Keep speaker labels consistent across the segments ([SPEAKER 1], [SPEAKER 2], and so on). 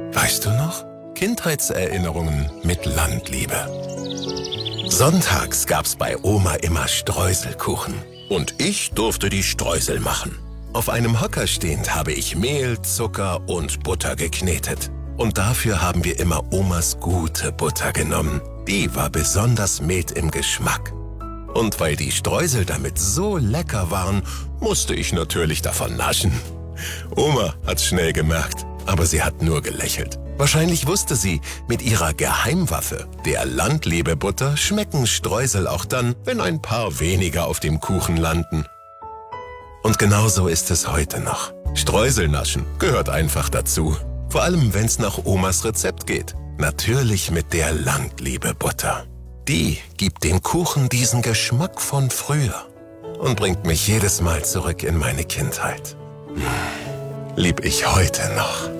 [SPEAKER 1] Weißt du noch? Kindheitserinnerungen mit Landliebe. Sonntags gab's bei Oma immer Streuselkuchen. Und ich durfte die Streusel machen. Auf einem Hocker stehend habe ich Mehl, Zucker und Butter geknetet. Und dafür haben wir immer Omas gute Butter genommen. Die war besonders mild im Geschmack. Und weil die Streusel damit so lecker waren, musste ich natürlich davon naschen. Oma hat's schnell gemerkt, aber sie hat nur gelächelt. Wahrscheinlich wusste sie, mit ihrer Geheimwaffe, der Landlebebutter, schmecken Streusel auch dann, wenn ein paar weniger auf dem Kuchen landen. Und genauso ist es heute noch. Streuselnaschen gehört einfach dazu. Vor allem, wenn's nach Omas Rezept geht. Natürlich mit der Landlebebutter. Die gibt dem Kuchen diesen Geschmack von früher und bringt mich jedes Mal zurück in meine Kindheit. Lieb ich heute noch.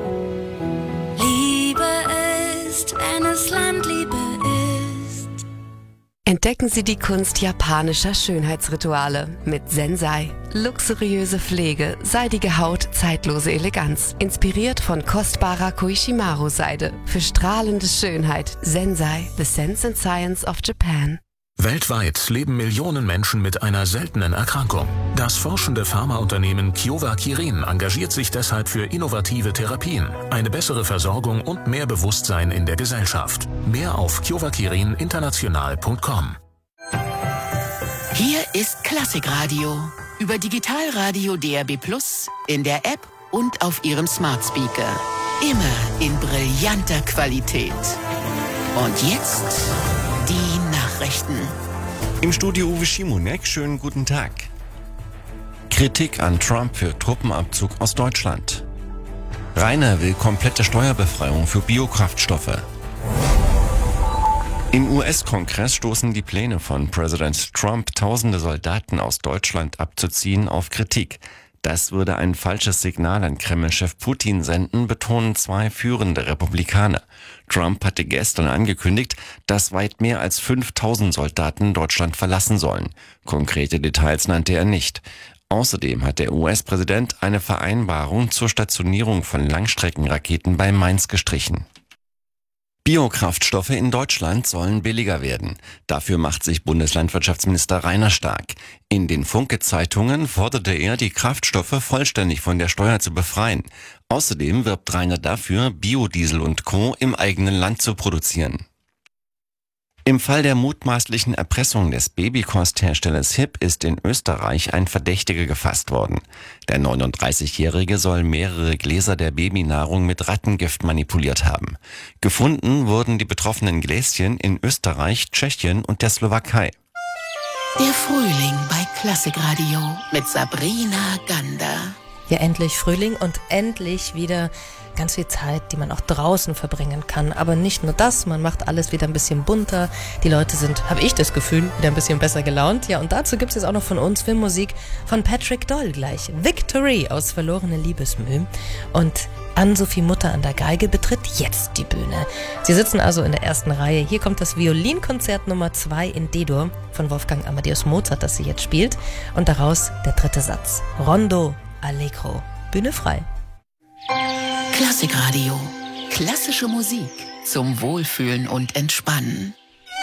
[SPEAKER 2] Liebe ist, wenn es Landliebe ist.
[SPEAKER 3] Entdecken Sie die Kunst japanischer Schönheitsrituale mit Sensai. Luxuriöse Pflege, seidige Haut, zeitlose Eleganz. Inspiriert von kostbarer Koishimaru-Seide. Für strahlende Schönheit. Sensai, the sense and science of Japan.
[SPEAKER 4] Weltweit leben Millionen Menschen mit einer seltenen Erkrankung. Das forschende Pharmaunternehmen Kyowa Kirin engagiert sich deshalb für innovative Therapien, eine bessere Versorgung und mehr Bewusstsein in der Gesellschaft. Mehr auf kyowakirin-international.com.
[SPEAKER 5] Hier ist Klassikradio über Digitalradio DAB+, in der App und auf Ihrem Smart Speaker. Immer in brillanter Qualität. Und jetzt die Nachrichten.
[SPEAKER 6] Im Studio Uwe Schimonek, schönen guten Tag. Kritik an Trump für Truppenabzug aus Deutschland. Rainer will komplette Steuerbefreiung für Biokraftstoffe. Im US-Kongress stoßen die Pläne von Präsident Trump, tausende Soldaten aus Deutschland abzuziehen, auf Kritik. Das würde ein falsches Signal an Kreml-Chef Putin senden, betonen zwei führende Republikaner. Trump hatte gestern angekündigt, dass weit mehr als 5000 Soldaten Deutschland verlassen sollen. Konkrete Details nannte er nicht. Außerdem hat der US-Präsident eine Vereinbarung zur Stationierung von Langstreckenraketen bei Mainz gestrichen. Biokraftstoffe in Deutschland sollen billiger werden. Dafür macht sich Bundeslandwirtschaftsminister Rainer stark. In den Funke-Zeitungen forderte er, die Kraftstoffe vollständig von der Steuer zu befreien. Außerdem wirbt Rainer dafür, Biodiesel und Co. im eigenen Land zu produzieren. Im Fall der mutmaßlichen Erpressung des Babykostherstellers HiP ist in Österreich ein Verdächtiger gefasst worden. Der 39-Jährige soll mehrere Gläser der Babynahrung mit Rattengift manipuliert haben. Gefunden wurden die betroffenen Gläschen in Österreich, Tschechien und der Slowakei.
[SPEAKER 5] Der Frühling bei Klassikradio mit Sabrina Gander.
[SPEAKER 7] Ja, endlich Frühling und endlich wieder ganz viel Zeit, die man auch draußen verbringen kann. Aber nicht nur das, man macht alles wieder ein bisschen bunter. Die Leute sind, habe ich das Gefühl, wieder ein bisschen besser gelaunt. Ja, und dazu gibt es jetzt auch noch von uns Filmmusik von Patrick Doyle gleich. Victory aus Verlorene Liebesmüh. Und Ann-Sophie Mutter an der Geige betritt jetzt die Bühne. Sie sitzen also in der ersten Reihe. Hier kommt das Violinkonzert Nummer 2 in D-Dur von Wolfgang Amadeus Mozart, das sie jetzt spielt. Und daraus der dritte Satz. Rondo Allegro. Bühne frei.
[SPEAKER 5] Klassikradio. Klassische Musik zum Wohlfühlen und Entspannen.